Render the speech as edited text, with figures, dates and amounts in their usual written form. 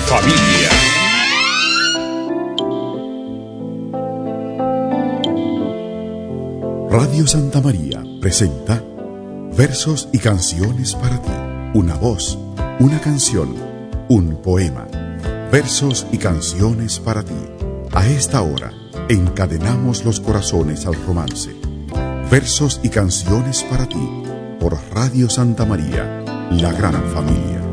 familia. Radio Santa María presenta Versos y canciones para ti. Una voz, una canción, un poema. Versos y canciones para ti. A esta hora, encadenamos los corazones al romance. Versos y canciones para ti. Por Radio Santa María, la gran familia.